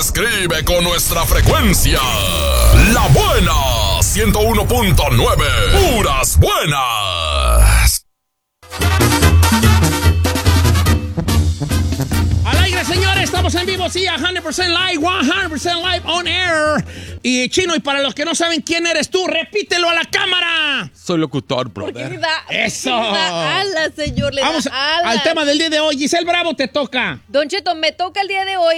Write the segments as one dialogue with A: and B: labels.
A: escribe con nuestra frecuencia. La Buena 101.9. Puras buenas.
B: Al aire, señores, estamos en vivo, sí, a 100% live, 100% live on air. Y Chino, y para los que no saben quién eres tú, repítelo a la cámara.
C: Soy locutor,
D: Porque
C: brother.
D: le da,
B: Eso.
D: le da alas, señor, le
B: Vamos
D: da alas.
B: al tema del día de hoy. Giselle Bravo, te toca.
D: Don Cheto, me toca el día de hoy.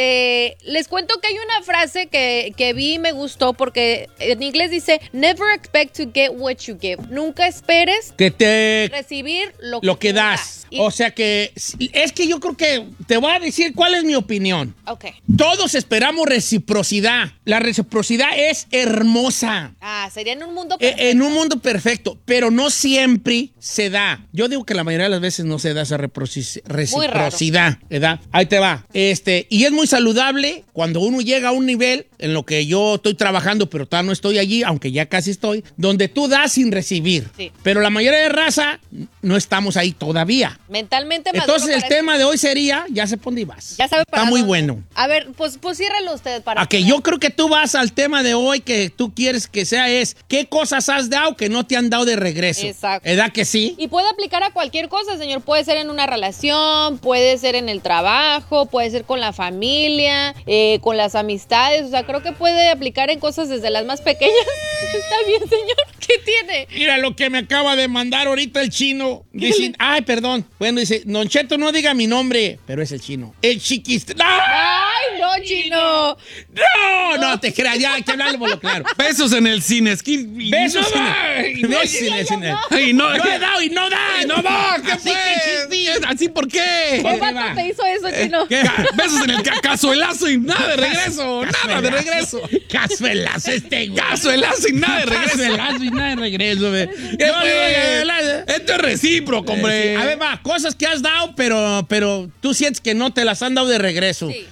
D: Les cuento que hay una frase que vi y me gustó porque en inglés dice: Never expect to get what you give. Nunca esperes
B: Que te...
D: recibir lo
B: que
D: tú
B: das.
D: Y-
B: O sea que... Es que yo creo que... Te voy a decir cuál es mi opinión.
D: Ok.
B: Todos esperamos reciprocidad. La reciprocidad es hermosa.
D: Sería en un mundo perfecto.
B: En un mundo perfecto, pero no siempre se da. Yo digo que la mayoría de las veces no se da esa reciprocidad, ¿verdad? Ahí te va. Y es muy saludable cuando uno llega a un nivel en lo que yo estoy trabajando, pero todavía no estoy allí, aunque ya casi estoy, donde tú das sin recibir.
D: Sí.
B: Pero la mayoría de raza no estamos ahí todavía.
D: Mentalmente maduro.
B: Entonces el
D: para
B: tema de hoy sería, ya sé por dónde vas.
D: Ya sabe para
B: Está muy
D: dónde.
B: bueno.
D: A ver, pues ciérralo usted para...
B: A que yo creo que tú vas al tema de hoy que tú quieres que sea es ¿qué cosas has dado que no te han dado de regreso?
D: Exacto.
B: ¿Verdad que sí?
D: Y puede aplicar a cualquier cosa, señor. Puede ser en una relación, puede ser en el trabajo, puede ser con la familia, con las amistades. O sea, creo que puede aplicar en cosas desde las más pequeñas. Está bien, señor. ¿Qué tiene?
B: Mira lo que me acaba de mandar ahorita el Chino. Dice, ay, perdón. Bueno, dice, Don Cheto, no diga mi nombre, pero es el Chino. El chiquista. ¡No!
D: ¡Ay, no, Chino!
B: No, te creas, ya hay que hablarlo por lo claro.
C: Besos en el cine.
B: Besos besos en el cine.
C: Ay, no,
B: No he dado y no da.
C: no, ¿qué
B: Así
C: fue?
B: que chiste.
C: ¿Así por qué?
D: ¿Qué vato te hizo eso, Chino?
C: Besos en el cazuelazo y nada de regreso. Nada de regreso.
B: Cazuelazo güey.
C: Cazuelazo y nada de regreso.
B: Cazuelazo y nada de regreso, güey.
C: ¿Qué fue? Esto es recíproco, hombre.
B: A ver, va, cosas que has dado, pero tú sientes que no te las han dado de regreso.
D: Sí.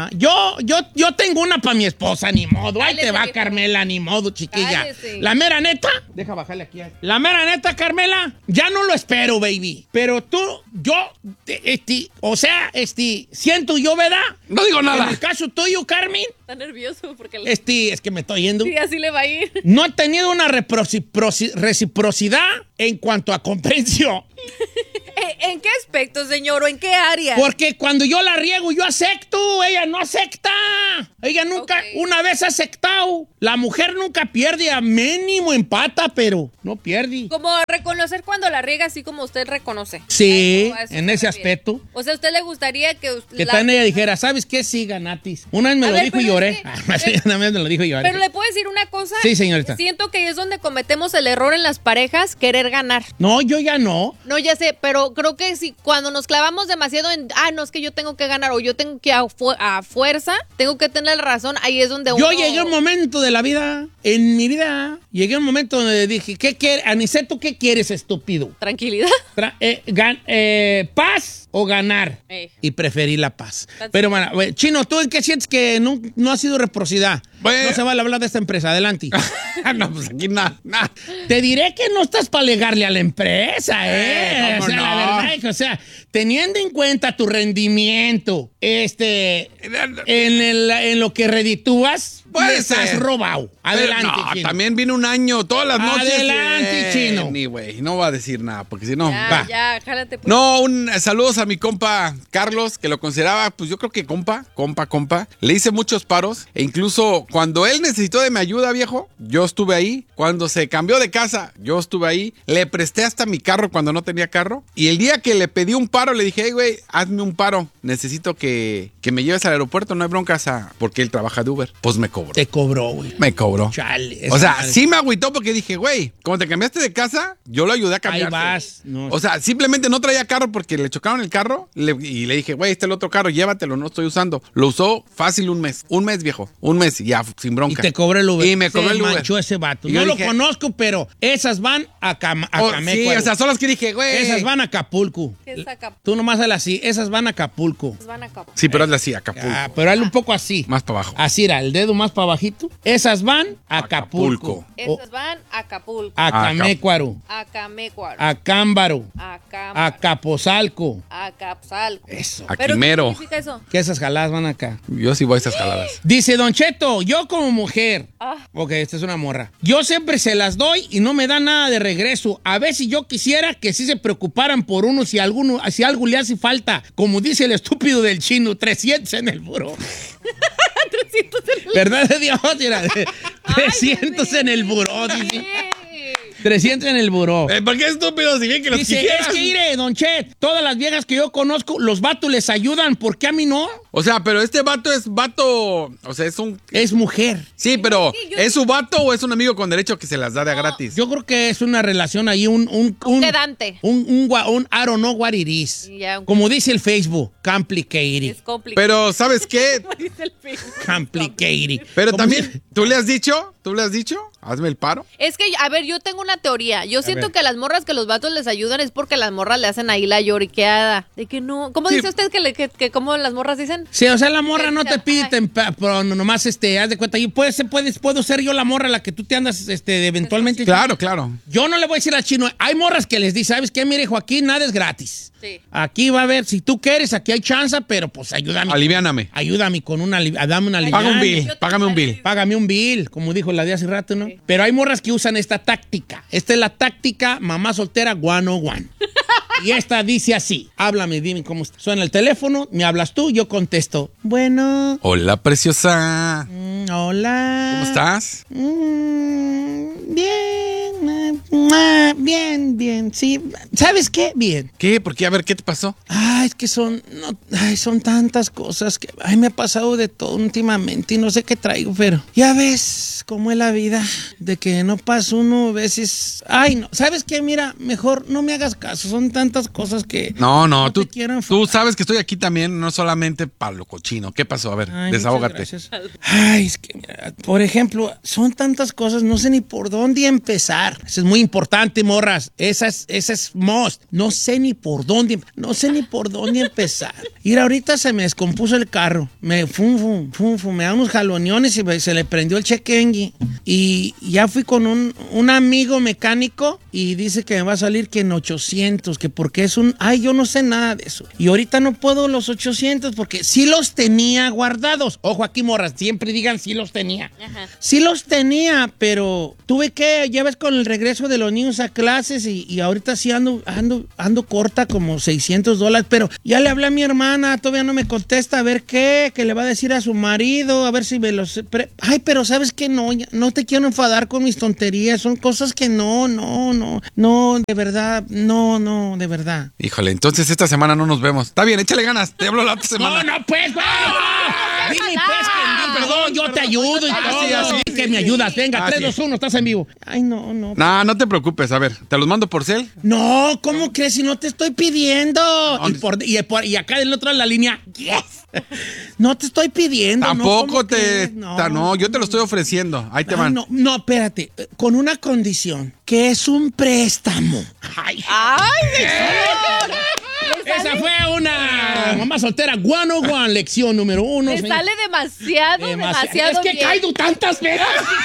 B: Yo tengo una para mi esposa, ni modo. Ahí
D: Dale,
B: te va,
D: señor.
B: Carmela, ni modo, chiquilla.
D: Cállese.
B: La mera neta. Deja bajarle aquí. La mera neta, Carmela, ya no lo espero, baby. Pero tú, siento yo, ¿verdad?
C: No digo
B: En
C: nada.
B: el caso tuyo, Carmen,
D: Está nervioso porque
B: es que me estoy yendo.
D: sí, así le va a ir.
B: No he tenido una reciprocidad en cuanto a comprensión.
D: ¿En qué aspecto, señor? ¿O en qué área?
B: Porque cuando yo la riego, yo acepto. Ella no acepta. Ella nunca,
D: Ok.
B: una vez ha aceptado. La mujer nunca pierde, a mínimo empata, pero no pierde.
D: Como reconocer cuando la riega, así como usted reconoce.
B: Sí,
D: A eso
B: en
D: se
B: ese
D: refiere.
B: aspecto.
D: O sea, ¿a usted le gustaría que...
B: Que también ella dijera, ¿sabes qué? Sí, ganatis. Una vez me
D: A
B: lo
D: ver,
B: dijo y
D: pero
B: lloré.
D: es que-
B: Una vez me lo dijo y lloré.
D: Pero le puedo decir una cosa.
B: Sí, señorita.
D: Siento que es donde cometemos el error en las parejas, querer ganar.
B: No, yo ya no.
D: No, ya sé, pero creo que si cuando nos clavamos demasiado en, no, es que yo tengo que ganar o yo tengo que a fuerza, tengo que tener razón, ahí es donde
B: Yo llegué a un momento de la vida, en mi vida, llegué a un momento donde dije, ¿qué quieres? Aniceto, ¿qué quieres, estúpido?
D: Tranquilidad.
B: ¿Paz o ganar? Y preferí la paz.
D: That's
B: Pero bueno, Chino, ¿tú en qué sientes que no ha sido reciprocidad?
C: Bueno.
B: No se vale hablar de esta empresa, adelante.
C: No, pues aquí nada.
B: Te diré que no estás para alegarle a la empresa,
C: ¿cómo
B: o sea,
C: no?
B: la verdad es que, o sea, teniendo en cuenta tu rendimiento, en lo que reditúas,
C: Puede
B: les has
C: ser.
B: robado. Adelante,
C: No,
B: Chino.
C: también viene un año, todas las noches.
B: Adelante, Chino.
C: Ni güey, no va a decir nada, porque si no.
D: Ya,
C: va.
D: ya, jálate. Pues.
C: No, saludos a mi compa Carlos, que lo consideraba, pues yo creo que compa. Le hice muchos paros e incluso cuando él necesitó de mi ayuda, viejo, yo estuve ahí. Cuando se cambió de casa, yo estuve ahí. Le presté hasta mi carro cuando no tenía carro. Y el día que le pedí un paro, le dije, hey, güey, hazme un paro. Necesito que me lleves al aeropuerto, no hay broncas, porque él trabaja de Uber. Pues me cobró.
B: Te cobró, güey.
C: Me cobró.
B: Chale.
C: O sea,
B: madre.
C: sí me agüitó porque dije, güey, como te cambiaste de casa, yo lo ayudé a cambiarse.
B: Ahí vas. No.
C: O sea, simplemente no traía carro porque le chocaron el carro y le dije, güey, este es el otro carro, llévatelo, no estoy usando. Lo usó fácil un mes, viejo, un mes. Y ya, sin bronca.
B: Y te cobré el Uber.
C: Y me cobró el Uber.
B: manchó ese vato.
C: Y
B: No
C: yo
B: lo
C: dije,
B: conozco, pero esas van a Camecuaro.
C: sí, o sea, son las que dije, güey.
B: Esas van a Acapulco.
D: ¿Qué es Acapulco?
B: Tú nomás hazle así. Esas van a Acapulco.
D: Van a Acapulco.
C: Sí, pero hazle así, Acapulco.
B: Ah, pero hazle un poco así.
C: Más para abajo.
B: Así era, el dedo más para abajito. Esas van a Acapulco.
D: Esas van a Acapulco.
B: A Camecuaro.
D: A Camecuaro.
B: A Cámbaro.
D: A
B: A Capozalco.
D: A Capzalco.
B: Eso.
C: A
D: ¿Pero
C: Quimero.
D: qué significa eso?
B: Que esas jaladas van acá.
C: Yo sí voy a esas jaladas.
B: Dice Don Cheto, yo como mujer. Ok, esta es una morra. Yo siempre se las doy y no me da nada de regreso. A veces yo quisiera que sí se preocuparan por uno si algo le hace falta. Como dice el estúpido del chino, 300 en el buró.
D: 300 en el...
B: ¿Verdad de Dios? Mira, 300 en el buró, dice. 300 en el buró.
C: ¿Por qué estúpido? Si bien que los
B: Dice,
C: quisieras.
B: es que mire, Don Chet, todas las viejas que yo conozco, los vatos les ayudan, ¿por qué a mí no?
C: O sea, pero este vato es vato. O sea, es un.
B: Es mujer.
C: Sí, pero
D: Sí, yo-
C: ¿es su vato o es un amigo con derecho que se las da de a gratis?
B: Yo creo que es una relación ahí, un
D: quedante.
B: un I don't know what it is.
D: Ya, un-
B: Como dice el Facebook, complicated.
D: Es complicado.
C: Pero, ¿sabes qué?
D: Dice el Facebook.
B: Complicated.
C: Pero
B: ¿Cómo
C: también,
B: se-
C: ¿tú le has dicho? Hazme el paro.
D: Es que, a ver, yo tengo una teoría. Yo siento
B: ver.
D: que las morras que los vatos les ayudan es porque las morras le hacen ahí la lloriqueada. De que no. ¿Cómo
C: Sí.
D: dice usted que cómo las morras dicen?
B: Sí, o sea, la morra no te pide,
D: Ay.
B: pero nomás, haz de cuenta, y puedo ser yo la morra a la que tú te andas, eventualmente.
C: Claro, claro.
B: Yo no le voy a decir al chino, hay morras que les dice, ¿sabes qué? Mire, Joaquín, nada es gratis.
D: Sí.
B: Aquí va a haber, si tú quieres, aquí hay chance, pero pues ayúdame.
C: Aliviáname.
B: Ayúdame con dame una
C: Paga un
B: aliviana.
C: bill, págame un bill.
B: Págame un bill, como dijo la de hace rato, ¿no? Pero hay morras que usan esta táctica. Esta es la táctica mamá soltera 101. Y esta dice así, háblame, dime cómo está. Suena el teléfono, me hablas tú, yo contesto. Bueno,
C: Hola, preciosa.
B: hola.
C: ¿Cómo estás?
B: Bien, sí. ¿Sabes qué? Bien.
C: ¿Qué? ¿Por qué? A ver, ¿qué te pasó?
B: Es que son tantas cosas que me ha pasado de todo últimamente y no sé qué traigo, pero ya ves cómo es la vida, de que no pasa uno a veces. No, ¿sabes qué? Mira, mejor no me hagas caso, son tantas cosas que
C: No,
B: te
C: tú
B: quiero enfadar.
C: sabes que estoy aquí también, no solamente para lo cochino. ¿Qué pasó? A ver,
B: Ay,
C: desahógate.
B: muchas gracias. Es que, mira, por ejemplo, son tantas cosas, no sé ni por dónde empezar. Eso es muy importante, morras. Esa es must. No sé ni por dónde empezar. Y ahorita se me descompuso el carro. Me da unos jaloneones y se le prendió el check engine. Y ya fui con un amigo mecánico y dice que me va a salir que en 800, que porque es yo no sé nada de eso. Y ahorita no puedo los 800 porque sí los tenía guardados. Ojo aquí, morras, siempre digan sí los tenía.
D: Ajá.
B: Sí los tenía, pero ya ves con el regreso de los niños a clases y ahorita sí ando corta como $600, pero ya le hablé a mi hermana, todavía no me contesta, a ver qué, que le va a decir a su marido, a ver si me los... pero ¿sabes qué? No te quiero enfadar con mis tonterías, son cosas que no, de verdad, de verdad.
C: Híjole, entonces esta semana no nos vemos. Está bien, échale ganas. Te hablo la otra semana.
B: No, pues, güey. Dime, pues, perdón, yo te ayudo y todo.
C: sí, así.
B: Que me ayudas. Venga,
C: Ah,
B: 3,
C: sí.
B: 2, 1, estás en vivo. No.
C: No te preocupes. A ver, ¿te los mando por cel?
B: No, ¿cómo crees si no te estoy pidiendo? Y acá del otro lado de la línea, yes. No te estoy pidiendo.
C: Tampoco
B: ¿cómo crees?
C: No, yo te lo estoy ofreciendo. Ahí te van.
B: No, espérate. Con una condición, que es un préstamo. Ay,
D: ¡Ay,
B: esa fue una mamá soltera 101, lección número 1.
D: me sale demasiado
B: Es que
D: bien.
B: caigo tantas veces.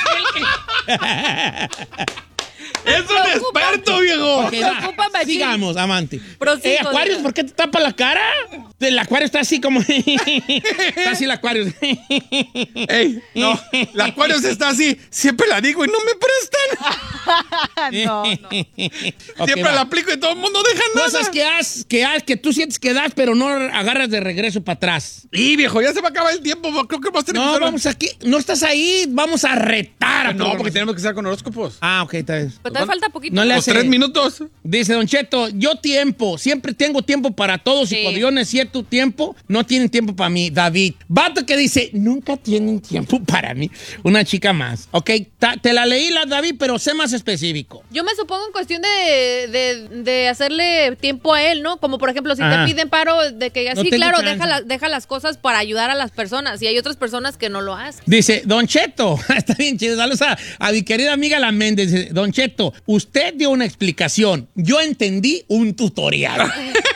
C: ¡Es un experto, viejo!
B: Ok, va.
D: Preocupa, machín.
B: Sigamos, amante.
D: Prosigo,
B: Acuarios,
D: diga.
B: ¿por qué te tapa la cara? El acuario está así como... Está así el acuario.
C: ¡Ey! No, la Aquarius está así. Siempre la digo y no me prestan.
D: No.
B: Ok,
C: Siempre
B: va.
C: la aplico y todo el mundo deja nada.
B: Cosas que tú sientes que das, pero no agarras de regreso para atrás.
C: Y viejo, ya se va a acabar el tiempo. Creo que vas a tener que
B: No,
C: hacer-
B: No estás ahí. Vamos a retar. a
C: No, porque
B: programación.
C: tenemos que estar con horóscopos.
B: Ok, está bien.
D: Pero Todavía falta poquito.
B: No le
C: Los
B: hace...
C: 3 minutos.
B: Dice Don Cheto, siempre tengo tiempo para todos y cuando yo necesito tiempo, no tienen tiempo para mí. David, vato que dice, nunca tienen tiempo para mí. Una chica más. Ok, te la leí, David, pero sé más específico.
D: Yo me supongo en cuestión de hacerle tiempo a él, ¿no? Como por ejemplo, si te piden paro, de que
B: No
D: sí,
B: tengo
D: claro,
B: chance.
D: deja las cosas para ayudar a las personas. Y hay otras personas que no lo hacen.
B: Dice, Don Cheto, está bien chido, saludos a mi querida amiga La Méndez. Dice, Don Cheto, usted dio una explicación, yo entendí un tutorial.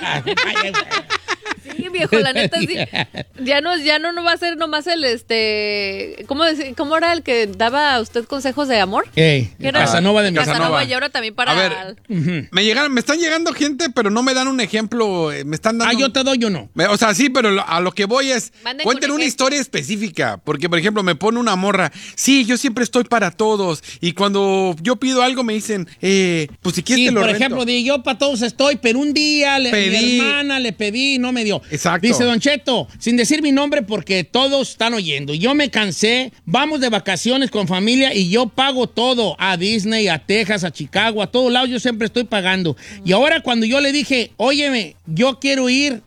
D: Sí, viejo, la neta sí. Ya no va a ser nomás el ¿cómo era el que daba a usted consejos de amor?
B: Casanova de mi
D: Casanova, y ahora también para...
C: A ver, me están llegando gente, pero no me dan un ejemplo. Me están dando...
B: yo te doy uno.
C: O sea, sí, pero a lo que voy es,
D: Manden
C: cuenten
D: con
C: una
D: ejemplo.
C: historia específica. Porque, por ejemplo, me pone una morra. Sí, yo siempre estoy para todos. Y cuando yo pido algo me dicen, pues si quieres
B: Sí,
C: te lo
B: por
C: rento.
B: ejemplo, yo para todos estoy, pero un día mi hermana le pedí y no me dio.
C: Exacto.
B: Dice Don Cheto, sin decir mi nombre porque todos están oyendo. Yo me cansé, vamos de vacaciones con familia y yo pago todo. A Disney, a Texas, a Chicago, a todos lados yo siempre estoy pagando. Y ahora cuando yo le dije, óyeme, yo quiero ir,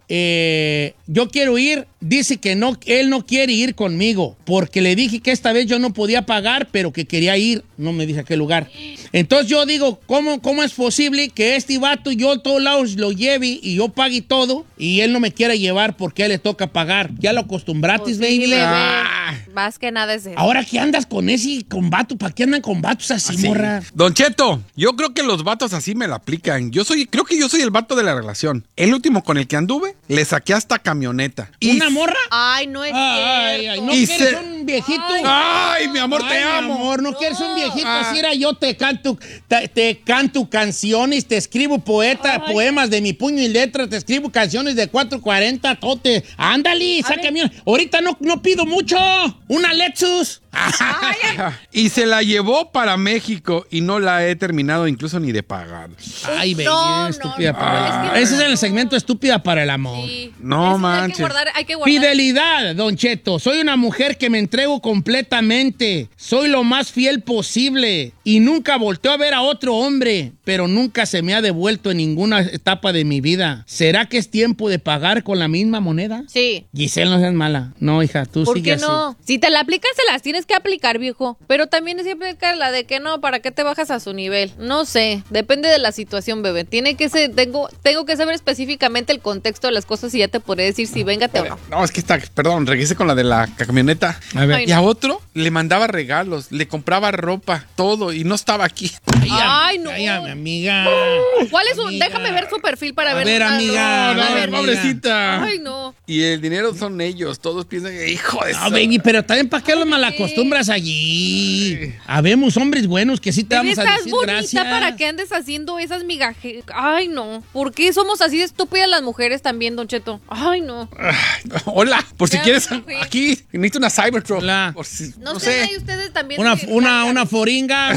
B: dice que no, él no quiere ir conmigo porque le dije que esta vez yo no podía pagar, pero que quería ir. No me dice a qué lugar. Entonces yo digo, ¿cómo es posible que este vato yo a todos lados lo lleve y yo pague todo y él no me quiera llevar porque a él le toca pagar? Ya lo acostumbratis,
D: Pues sí,
B: baby.
D: bebé. Más que nada es eso.
B: Ahora que andas con ese con vato, ¿para qué andan con vatos así, morra?
C: Don Cheto, yo creo que los vatos así me la aplican. Creo que yo soy el vato de la relación. El último con el que anduve, le saqué hasta camioneta.
B: ¿Una morra?
D: Ay, no es cierto.
B: ¿No
C: Y
B: quieres un viejito?
C: Ay, mi amor, te amo.
B: Mi amor, ¿no quieres un viejito? Si era yo, te canto canciones, te escribo poemas de mi puño y letra, te escribo canciones de 440, tote. Ándale, sácame. Ahorita no pido mucho. Una Lexus.
C: Y se la llevó para México y no la he terminado incluso ni de pagar.
B: Ay, baby,
D: No,
B: estúpida
D: no,
B: para el
D: es
B: amor.
D: que-
B: Ese es el segmento estúpida para el amor.
D: Sí.
C: No
D: Eso
C: manches.
D: Hay que guardar.
B: Fidelidad, Don Cheto. Soy una mujer que me entrego completamente. Soy lo más fiel posible. Y nunca volteo a ver a otro hombre, pero nunca se me ha devuelto en ninguna etapa de mi vida. ¿Será que es tiempo de pagar con la misma moneda?
D: Sí.
B: Giselle, no seas mala. No, hija, tú
D: ¿Por
B: sigue
D: qué no?
B: así.
D: Si te la aplicas, se las tienes que aplicar, viejo. Pero también siempre aplicar la de que no, ¿para qué te bajas a su nivel? No sé, depende de la situación, bebé. Tiene que ser, tengo que saber específicamente el contexto de las cosas y ya te podré decir si véngate o no.
C: No, es que regresé con la de la camioneta.
B: A ver.
D: Ay,
C: Y a otro le mandaba regalos, le compraba ropa, todo, y no estaba aquí.
D: Ay, no.
B: Ay, mi amiga.
D: ¿Cuál es su?
B: Amiga.
D: Déjame ver su perfil para
B: A
D: ver.
B: ver, amiga,
C: No,
B: a ver,
C: pobrecita.
D: Ay, no.
C: Y el dinero son ellos, todos piensan que, hijo de
B: No,
C: su-
B: baby, pero también ¿para qué los malacostumbras allí? Habemos hombres buenos que sí te
D: Bebé,
B: vamos a
D: estás
B: decir
D: bonita
B: gracias.
D: para que andes haciendo esas migajes. Ay, no. ¿Por qué somos así de estúpidas las mujeres también, Don Cheto? Ay, no.
C: Hola, por si
D: Ya
C: quieres,
D: me fui.
C: aquí necesito una Cybertruck.
B: Hola.
C: Por si-
D: No,
C: no
D: sé.
C: sé.
D: Ahí ustedes también.
B: Una
D: Una
B: foringa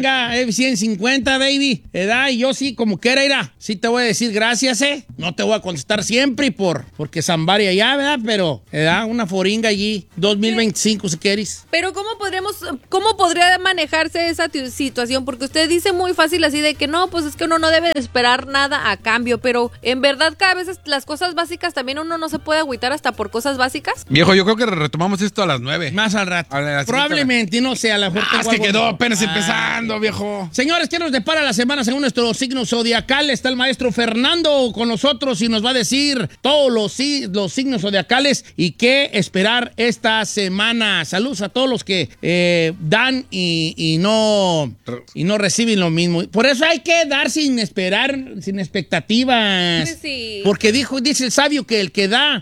B: F-150, baby. ¿Edad? Y yo sí, como quiera, irá. Sí te voy a decir gracias, No te voy a contestar siempre porque Zambari allá, ¿verdad? Pero, ¿edad? Una foringa allí, 2025 si quieres.
D: Pero ¿cómo podría manejarse esa situación? Porque usted dice muy fácil así de que no, pues es que uno no debe de esperar nada a cambio, pero en verdad cada vez las cosas básicas también uno no se puede agüitar hasta por cosas básicas.
C: Viejo, yo creo que retomamos esto a las 9.
B: Más al rato.
C: A la siguiente
B: Probablemente, no sé, a lo mejor
C: Es
B: tengo
C: que
B: algo-
C: quedó apenas
B: Ah.
C: empezando, viejo.
B: Señores, ¿qué nos depara la semana según nuestro signo zodiacal? Está el maestro Fernando con nosotros y nos va a decir todos los signos zodiacales y qué esperar esta semana. Saludos a todos los que dan y no reciben lo mismo. Por eso hay que dar sin esperar, sin expectativas.
D: Sí.
B: Porque dice el sabio que el que da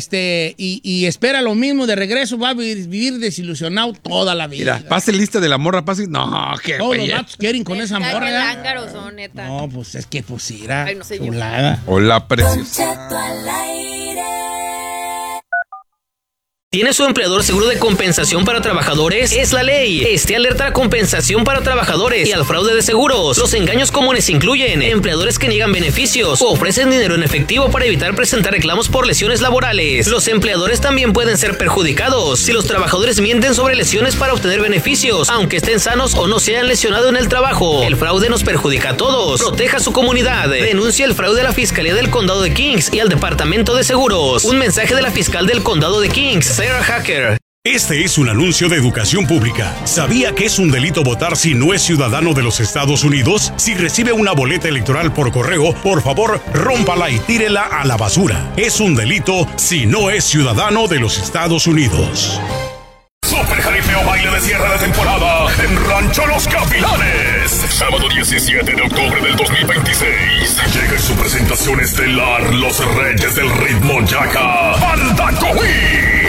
B: y espera lo mismo de regreso va a vivir desilusionado toda la vida.
C: Mira, pase lista de la morra, pase. No, qué
B: Todos los
C: güey.
B: vatos quieren con esa
D: Neta,
B: morra.
D: qué
B: ¿verdad?
D: lángaros son, neta.
B: No, pues es que pues era
D: Ay, no sé yo.
B: chulada.
C: Hola, preciosa.
E: Cheto al aire. ¿Tiene su empleador seguro de compensación para trabajadores? Es la ley. Esté alerta a la compensación para trabajadores y al fraude de seguros. Los engaños comunes incluyen empleadores que niegan beneficios o ofrecen dinero en efectivo para evitar presentar reclamos por lesiones laborales. Los empleadores también pueden ser perjudicados si los trabajadores mienten sobre lesiones para obtener beneficios, aunque estén sanos o no se hayan lesionado en el trabajo. El fraude nos perjudica a todos. Proteja su comunidad. Denuncia el fraude a la Fiscalía del Condado de Kings y al Departamento de Seguros. Un mensaje de la fiscal del Condado de Kings, Sarah Hacker.
F: Este es un anuncio de educación pública. ¿Sabía que es un delito votar si no es ciudadano de los Estados Unidos? Si recibe una boleta electoral por correo, por favor, rómpala y tírela a la basura. Es un delito si no es ciudadano de los Estados Unidos.
A: Super Jaripeo Baile de cierre de temporada en Rancho Los Gavilanes. Sábado 17 de octubre del 2026. Llega en su presentación estelar Los Reyes del Ritmo Yaca, Banda Coí.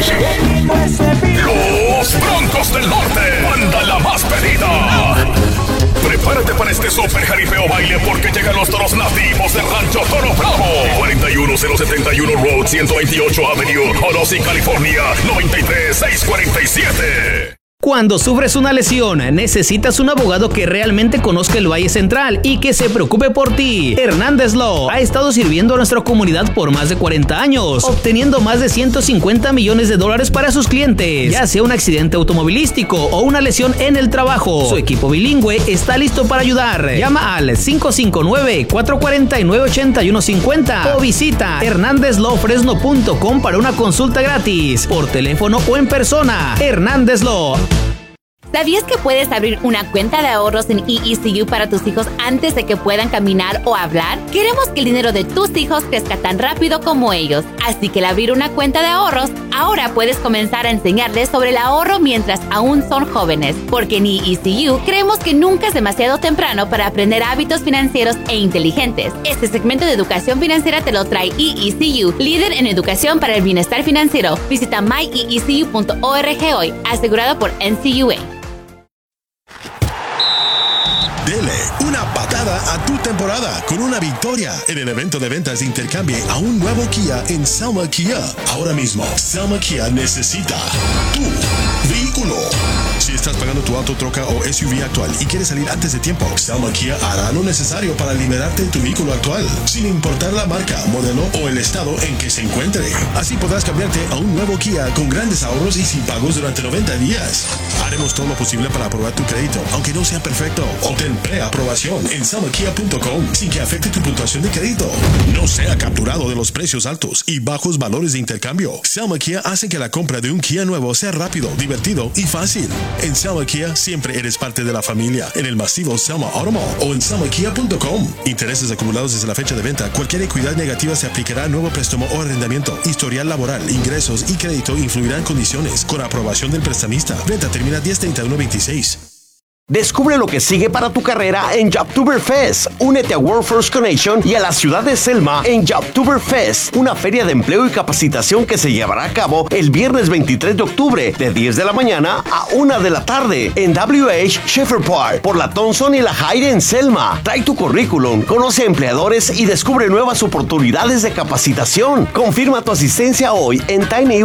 A: Los Broncos del Norte, banda la más pedida. Prepárate para este Super Jaripeo Baile porque llegan los toros nativos de Rancho Toro Bravo. 41071 Road 128 Avenue, Holosí, California, 93647.
E: Cuando sufres una lesión, necesitas un abogado que realmente conozca el Valle Central y que se preocupe por ti. Hernández Law ha estado sirviendo a nuestra comunidad por más de 40 años, obteniendo más de $150 millones para sus clientes, ya sea un accidente automovilístico o una lesión en el trabajo. Su equipo bilingüe está listo para ayudar. Llama al 559-449-8150 o visita hernandezlawfresno.com para una consulta gratis, por teléfono o en persona. Hernández Law.
G: ¿Sabías que puedes abrir una cuenta de ahorros en EECU para tus hijos antes de que puedan caminar o hablar? Queremos que el dinero de tus hijos crezca tan rápido como ellos. Así que al abrir una cuenta de ahorros, ahora puedes comenzar a enseñarles sobre el ahorro mientras aún son jóvenes. Porque en EECU creemos que nunca es demasiado temprano para aprender hábitos financieros e inteligentes. Este segmento de educación financiera te lo trae EECU, líder en educación para el bienestar financiero. Visita myecu.org hoy, asegurado por NCUA.
H: Dele una patada a tu temporada con una victoria en el evento de ventas de Intercambie a un nuevo Kia en Selma Kia. Ahora mismo, Selma Kia necesita tu vehículo. Si estás pagando tu auto, troca o SUV actual y quieres salir antes de tiempo, Selma Kia hará lo necesario para liberarte de tu vehículo actual, sin importar la marca, modelo o el estado en que se encuentre. Así podrás cambiarte a un nuevo Kia con grandes ahorros y sin pagos durante 90 días. Haremos todo lo posible para aprobar tu crédito, aunque no sea perfecto. Obtén preaprobación en selmakia.com sin que afecte tu puntuación de crédito. No sea capturado de los precios altos y bajos valores de intercambio. Selma Kia hace que la compra de un Kia nuevo sea rápido, divertido y fácil. En Selma Kia siempre eres parte de la familia. En el masivo Selma Automall o en selmakia.com. Intereses acumulados desde la fecha de venta. Cualquier equidad negativa se aplicará a nuevo préstamo o arrendamiento. Historial laboral, ingresos y crédito influirán condiciones. Con aprobación del prestamista. Venta termina 10/31/26.
I: Descubre lo que sigue para tu carrera en Jobtoberfest. Únete a World First Connection y a la ciudad de Selma en Jobtoberfest, una feria de empleo y capacitación que se llevará a cabo el viernes 23 de octubre de 10 de la mañana a 1 de la tarde en WH Schaefer Park por la Thompson y la Hyde en Selma. Trae tu currículum, conoce a empleadores y descubre nuevas oportunidades de capacitación. Confirma tu asistencia hoy en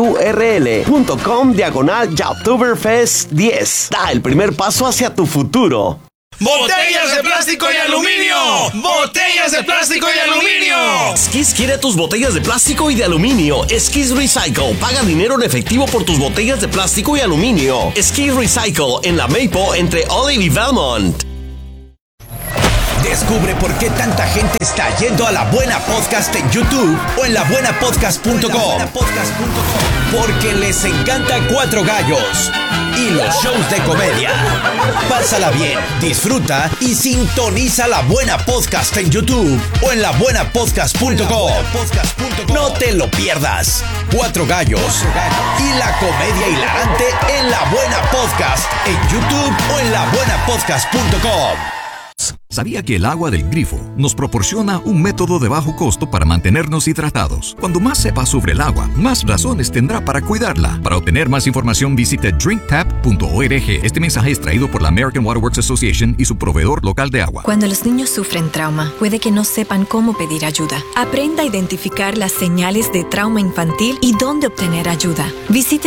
I: tinyurl.com/Jobtoberfest 10. Da el primer paso hacia tu futuro.
J: ¡Botellas de plástico y aluminio! ¡Botellas de plástico y aluminio!
I: Skis quiere tus botellas de plástico y de aluminio. Skis Recycle. Paga dinero en efectivo por tus botellas de plástico y aluminio. Skis Recycle en la Maple entre Olive y Belmont.
K: Descubre por qué tanta gente está yendo a La Buena Podcast en YouTube o en labuenapodcast.com. Porque les encanta Cuatro Gallos y los shows de comedia. Pásala bien, disfruta y sintoniza La Buena Podcast en YouTube o en labuenapodcast.com. No te lo pierdas. Cuatro Gallos y la comedia hilarante en La Buena Podcast en YouTube o en labuenapodcast.com.
L: ¿Sabía que el agua del grifo nos proporciona un método de bajo costo para mantenernos hidratados? Cuando más sepa sobre el agua, más razones tendrá para cuidarla. Para obtener más información, visite drinktap.org. Este mensaje es traído por la American Water Works Association y su proveedor local de agua.
M: Cuando los niños sufren trauma, puede que no sepan cómo pedir ayuda. Aprenda a identificar las señales de trauma infantil y dónde obtener ayuda. Visite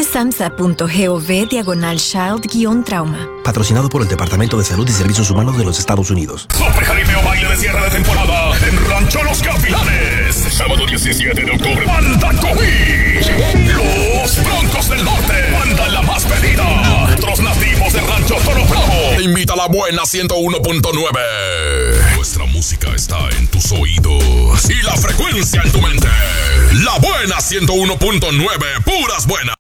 M: samhsa.gov/child-trauma.
N: Patrocinado por el Departamento de Salud y Servicios Humanos de los Estados Unidos.
A: Super Jaripeo Baile de Cierre de Temporada en Rancho Los Gavilanes. Sábado 17 de octubre. Banda Coví. Los Broncos del Norte. Banda la más pedida. Otros nativos de Rancho Toro Bravo. Te invita a la buena 101.9. Nuestra música está en tus oídos y la frecuencia en tu mente. La buena 101.9. Puras buenas.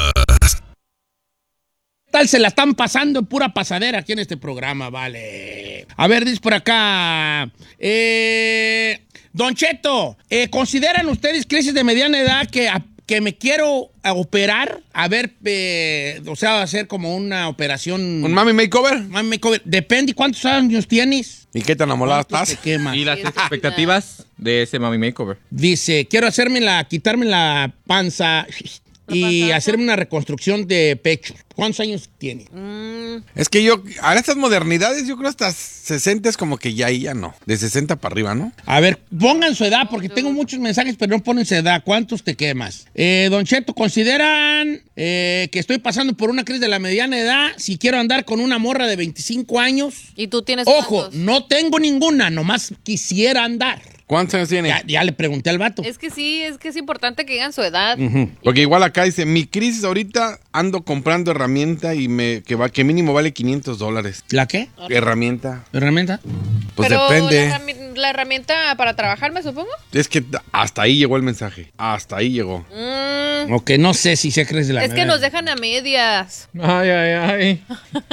B: Tal se la están pasando en pura pasadera aquí en este programa, vale. A ver, dice por acá. Don Cheto, ¿consideran ustedes crisis de mediana edad que me quiero operar? A ver, o sea, hacer como una operación.
C: ¿Un mami makeover?
B: Mami makeover. Depende cuántos años tienes.
C: ¿Y qué tan amolada estás?
O: Y las expectativas de ese mami makeover.
B: Dice, quiero quitarme la panza y hacerme una reconstrucción de pecho. ¿Cuántos años tiene?
C: Es que a estas modernidades, yo creo hasta 60 es como que ya no. De 60 para arriba, ¿no?
B: A ver, pongan su edad, porque tengo muchos mensajes, pero no ponen su edad. ¿Cuántos te quemas? Don Cheto, ¿consideran que estoy pasando por una crisis de la mediana edad si quiero andar con una morra de 25 años?
D: ¿Y tú tienes
B: Ojo,
D: cuántos?
B: no tengo ninguna, nomás quisiera andar.
C: ¿Cuántos años tiene?
B: Ya le pregunté al vato.
D: Es que sí, es importante que digan su edad.
C: Porque igual acá dice, mi crisis ahorita ando comprando herramienta y que mínimo vale $500.
B: ¿La qué?
C: Herramienta.
B: ¿Herramienta?
C: Pues
D: pero
C: depende.
D: La herramienta para trabajar, me supongo.
C: Es que hasta ahí llegó el mensaje. Hasta ahí llegó.
B: Ok, no sé si se cree de la
D: Es que nos dejan a medias.
O: Ay.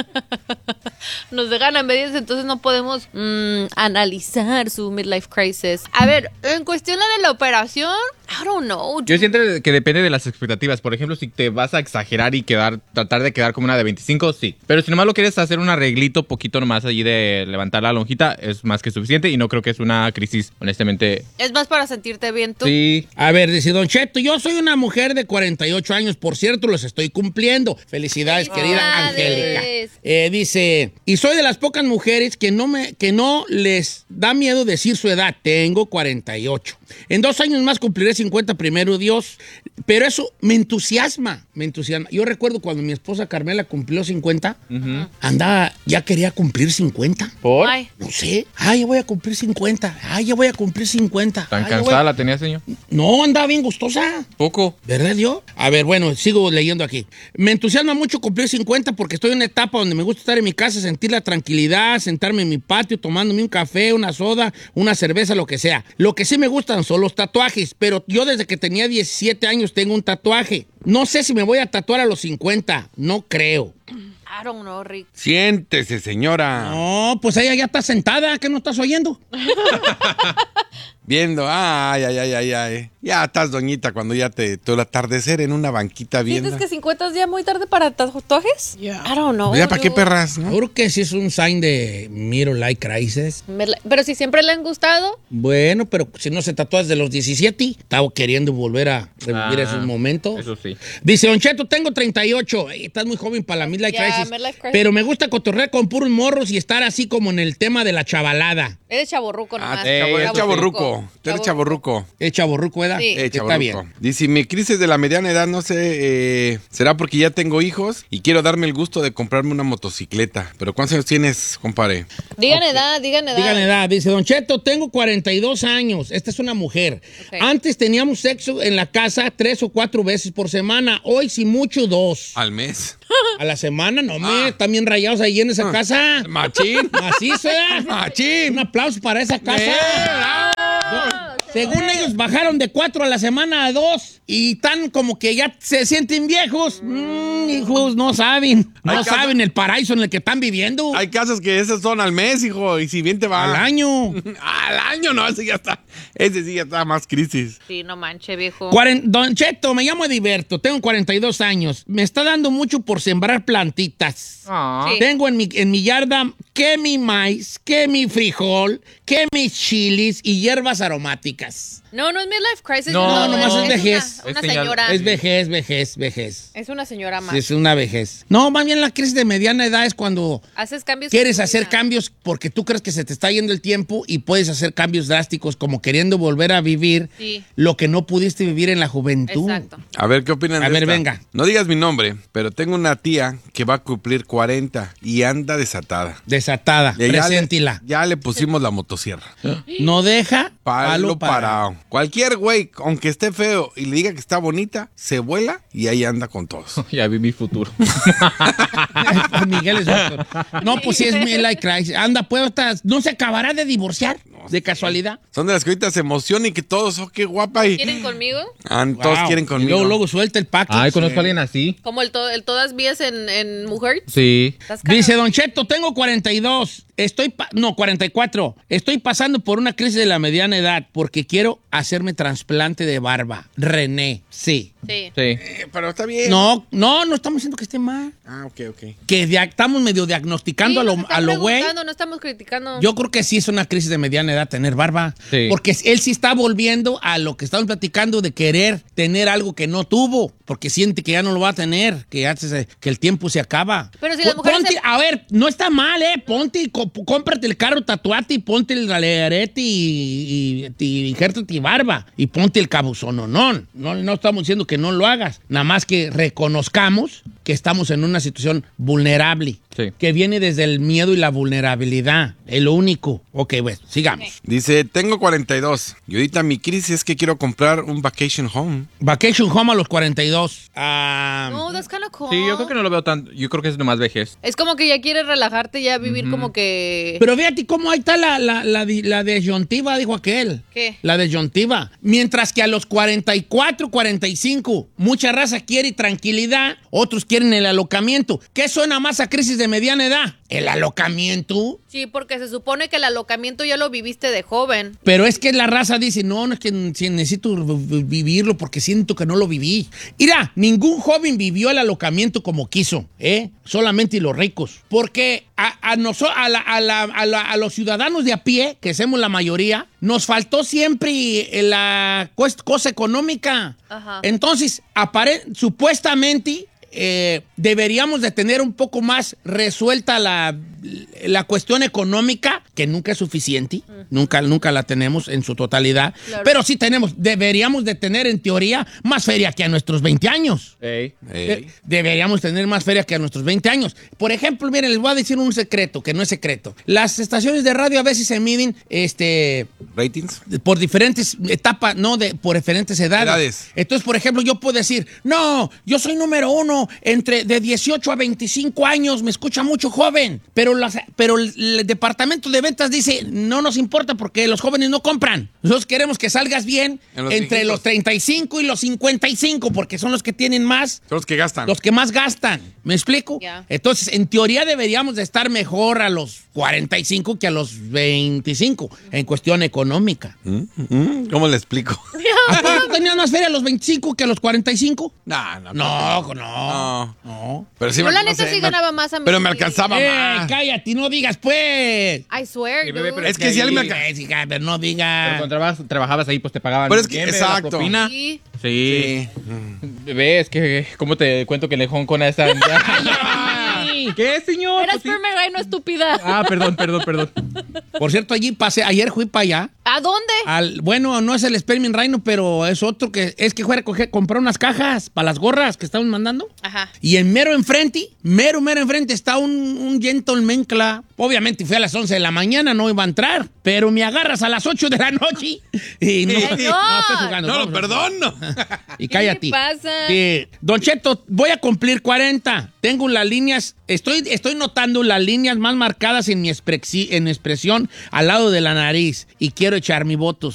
D: Nos dejan a medias, entonces no podemos analizar su midlife crisis. A ver, en cuestión de la operación, I don't know.
O: Yo siento que depende de las expectativas. Por ejemplo, si te vas a exagerar y tratar de quedar como una de 25, sí. Pero si nomás lo quieres hacer un arreglito poquito nomás allí de levantar la lonjita, es más que suficiente y no creo que es una crisis, honestamente.
D: Es más para sentirte bien tú.
O: Sí.
B: A ver, dice Don Cheto, yo soy una mujer de 48 años, por cierto, los estoy cumpliendo. Felicidades, querida Angélica. Dice, y soy de las pocas mujeres que no les da miedo decir su edad. Tengo 48. En 2 años más cumpliré 50, primero Dios. Pero eso me entusiasma. Yo recuerdo cuando mi esposa Carmela cumplió 50, andaba, ya quería cumplir 50.
O: ¿Por?
D: Ay.
B: No sé. Ay, ya voy a cumplir 50. Ay, ya voy a cumplir 50.
O: ¿Tan cansada la tenía, señor?
B: No, andaba bien gustosa.
O: Poco.
B: ¿Verdad, yo? A ver, bueno, sigo leyendo aquí. Me entusiasma mucho cumplir 50 porque estoy en una etapa donde me gusta estar en mi casa, sentir la tranquilidad, sentarme en mi patio, tomándome un café, una soda, una cerveza, lo que sea. Lo que sí me gustan son los tatuajes, pero yo desde que tenía 17 años tengo un tatuaje. No sé si me voy a tatuar a los 50, no creo.
D: I don't know, Rick.
C: Siéntese, señora.
B: No, pues ella ya está sentada, ¿qué no estás oyendo?
C: Viendo, ay. Ya estás doñita cuando ya tu atardecer en una banquita viendo.
D: ¿Sientes que 50 es ya muy tarde para tatuajes?
B: Yeah.
D: I don't know.
C: ¿Ya para qué perras, no?
B: Seguro que sí es un sign de midlife crisis.
D: Pero si siempre le han gustado.
B: Bueno, pero si no se tatúa desde los 17, estaba queriendo volver a revivir esos momentos.
O: Eso sí.
B: Dice, Don Cheto, tengo 38. Ay, estás muy joven para la midlife crisis. Pero me gusta cotorrear con puros morros y estar así como en el tema de la chavalada.
D: Eres chavorruco nomás.
C: Es chavorruco. Eres chavorruco.
B: ¿Es chavorruco, edad?
D: Sí.
B: Está bien.
C: Dice, mi crisis de la mediana edad, no sé, será porque ya tengo hijos y quiero darme el gusto de comprarme una motocicleta. ¿Pero cuántos años tienes, compadre?
D: Digan edad.
B: Digan edad. Dice, Don Cheto, tengo 42 años. Esta es una mujer. Okay. Antes teníamos sexo en la casa 3 o 4 veces por semana. Hoy, si mucho, 2.
C: ¿Al mes?
B: A la semana, no, están bien rayados ahí en esa casa.
C: Machín.
B: Macizo,
C: Machín.
B: Un aplauso para esa casa. Según ellos, bajaron de 4 a la semana a 2 y están como que ya se sienten viejos. Hijos, no saben. No saben el paraíso en el que están viviendo.
C: Hay casas que esas son al mes, hijo, y si bien te va.
B: Al año.
C: Al año, no, ese sí ya está más crisis.
D: Sí, no manche, viejo.
B: Don Cheto, me llamo Ediberto, tengo 42 años. Me está dando mucho por sembrar plantitas.
D: Sí.
B: Tengo en mi yarda que mi maíz, que mi frijol, que mis chilis y hierbas aromáticas.
D: No es midlife crisis.
B: No, nomás es vejez.
D: Una señora.
B: Es vejez.
D: Es una señora más.
B: Es una vejez. No, más bien la crisis de mediana edad es cuando
D: haces cambios.
B: Quieres hacer cambios porque tú crees que se te está yendo el tiempo y puedes hacer cambios drásticos como queriendo volver a vivir lo que no pudiste vivir en la juventud.
D: Exacto.
C: A ver, ¿qué opinan de
B: A ver,
C: esta?
B: venga.
C: No digas mi nombre, pero tengo una tía que va a cumplir 40 y anda desatada.
B: Desatada, preséntila.
C: Ya le pusimos la motosierra.
B: No deja
C: palo parado. Cualquier güey, aunque esté feo y le diga que está bonita, se vuela y ahí anda con todos.
O: Ya vi mi futuro.
B: Miguel es doctor. No, pues sí es midlife crisis. Anda, pues, ¿no se acabará de divorciar? ¿De casualidad?
C: Son de las que ahorita se emocionan y que todos, oh, qué guapa. Y
D: ¿Quieren conmigo?
C: todos quieren conmigo.
B: Y luego suelta el pack.
O: Ay, conozco a alguien así.
D: Como el todas vías en mujer.
O: Sí.
B: Dice Don Cheto, tengo 42. 44. Estoy pasando por una crisis de la mediana edad porque quiero hacerme trasplante de barba. René, sí.
C: Pero está bien.
B: No estamos diciendo que esté mal.
C: Ok.
B: Que estamos medio diagnosticando a lo güey.
D: No estamos criticando.
B: Yo creo que sí es una crisis de mediana edad tener barba.
O: Sí.
B: Porque él sí está volviendo a lo que estamos platicando de querer tener algo que no tuvo. Porque siente que ya no lo va a tener, que el tiempo se acaba.
D: Pero si las mujeres
B: A ver, no está mal, ponte y cómprate el carro, tatuate y ponte el arete y injértate barba y ponte el cabuzón. No estamos diciendo que no lo hagas. Nada más que reconozcamos que estamos en una situación vulnerable.
O: Sí.
B: Que viene desde el miedo y la vulnerabilidad. Es lo único. Ok, pues, sigamos.
C: Dice, tengo 42. Y ahorita mi crisis es que quiero comprar un vacation home.
B: Vacation home a los 42.
D: No, that's kind of cool.
O: Sí, yo creo que no lo veo tanto. Yo creo que es nomás vejez.
D: Es como que ya quieres relajarte, ya vivir como que...
B: Pero fíjate cómo ahí está la disyuntiva, dijo aquel.
D: ¿Qué?
B: La disyuntiva. Mientras que a los 44, 45, mucha raza quiere tranquilidad, otros quieren el alocamiento. ¿Qué suena más a crisis de mediana edad? ¿El alocamiento?
D: Sí, porque se supone que el alocamiento ya lo viviste de joven.
B: Pero es que la raza dice, no es que necesito vivirlo porque siento que no lo viví. Mira, ningún joven vivió el alocamiento como quiso, solamente los ricos. Porque a los ciudadanos de a pie, que somos la mayoría, nos faltó siempre la cosa económica.
D: Ajá.
B: Entonces, supuestamente... deberíamos de tener un poco más resuelta la cuestión económica, que nunca es suficiente, nunca la tenemos en su totalidad, claro. Pero sí deberíamos de tener en teoría más feria que a nuestros 20 años. Deberíamos tener más feria que a nuestros 20 años. Por ejemplo, miren, les voy a decir un secreto, que no es secreto. Las estaciones de radio a veces se miden
C: ratings
B: por diferentes etapas, por diferentes edades. Entonces, por ejemplo, yo puedo decir, no, yo soy número 1 de 18 a 25 años, me escucha mucho joven, pero el departamento de ventas dice, no nos importa porque los jóvenes no compran. Nosotros queremos que salgas bien entre los 35 y los 55, porque son los que tienen más.
C: Son los que gastan.
B: Los que más gastan. ¿Me explico?
D: Yeah.
B: Entonces, en teoría deberíamos de estar mejor a los 45 que a los 25 en cuestión económica.
C: ¿Cómo le explico?
B: ¿A poco tú tenías más feria a los 25 que a los 45?
C: No. Pero sí
D: yo la neta sí ganaba más a mí.
C: Pero me alcanzaba más.
B: Cállate, no digas pues.
D: I swear,
O: sí, bebé,
C: es que si alguien me alcanzaba.
B: Pero no digas.
O: Pero cuando trabajabas ahí, pues te pagaban.
C: Pero es que,
O: bien,
C: exacto.
O: La propina.
D: Sí.
O: Bebé, es que, ¿cómo te cuento que le con esa? ¿Qué, señor?
D: Era sperm no estúpida.
O: Perdón.
B: Por cierto, ayer fui para allá.
D: ¿A dónde?
B: Bueno, no es el Sperming Rhino, pero es otro que fue a comprar unas cajas para las gorras que estamos mandando.
D: Ajá.
B: Y en mero enfrente está un gentleman. Obviamente fui a las 11 de la mañana, no iba a entrar, pero me agarras a las 8 de la noche. Y no estoy jugando.
C: No lo perdono.
B: Y cállate.
D: ¿Qué pasa?
B: Don Cheto, voy a cumplir 40. Tengo las líneas, estoy notando las líneas más marcadas en mi expresión al lado de la nariz y quiero echar mi votos.